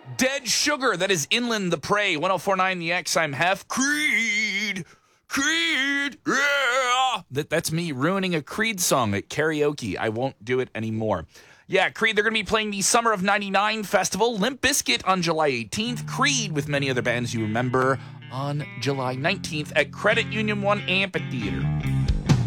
Dead Sugar, that is Inland the Prey. 1049 The X, I'm Hef. Creed, yeah. That's me ruining a Creed song at karaoke. I won't do it anymore. Yeah, Creed, they're going to be playing the Summer of 99 festival. Limp Bizkit on July 18th. Creed, with many other bands you remember, on July 19th at Credit Union 1 Amphitheater.